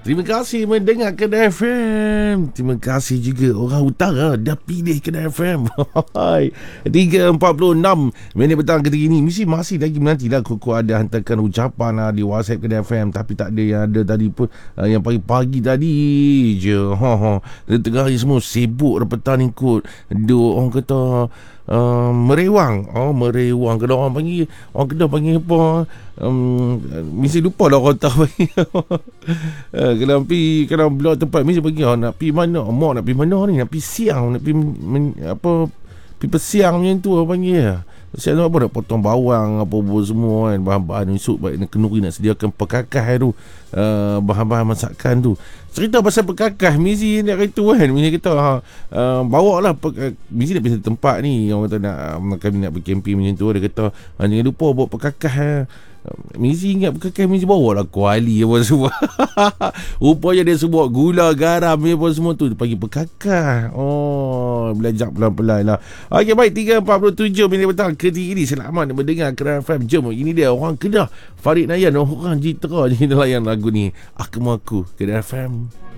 Terima kasih mendengar Kedah FM. Terima kasih juga orang utara dah pilih Kedah FM. 3.46 minit petang ketika ini. Mesti masih lagi menantilah Koko ada hantarkan ucapan di WhatsApp Kedah FM. Tapi tak ada yang ada tadi pun. Yang pagi-pagi tadi je. Tengah hari semua sibuk dah petang ni kot. Orang kata merewang. Merewang. Kalau orang panggil, orang Kedah panggil apa? Mesti lupa lah orang tahu. Kalau belah tempat mesti pergi nak pergi mana, mak nak pergi mana ni, nak pergi siang, nak pergi pergi pesiang macam tu orang panggil. Siang tu apa, nak potong bawang apa-apa semua kan, bahan-bahan esok baik nak kenduri nak sediakan perkakas tu, bahan-bahan masakan tu. Cerita pasal perkakas mesti nak kata kan, mesti kita bawa lah mesti nak pergi tempat ni, orang kata kami nak pergi camping macam tu, dia kata jangan lupa bawa perkakas. Mesti ingat perkakas, mesti bawa lah kuali apa semua. Rupanya dia sebut gula, garam apa semua tu, dia panggil perkakas. Belajar pelan-pelan lah. Okey, baik, 3.47 minit petang ketika ini. Selamat mendengar Kedah FM. Jom, ini dia orang Kedah, Farid Nayan, orang Jitera je layan lagu ni. Aku Kedah FM.